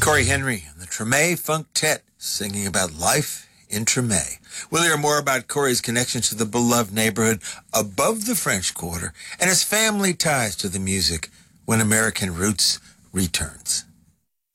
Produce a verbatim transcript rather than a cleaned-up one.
Corey Henry and the Treme Funktet singing about life in Treme. We'll hear more about Corey's connection to the beloved neighborhood above the French Quarter and his family ties to the music when American Roots returns.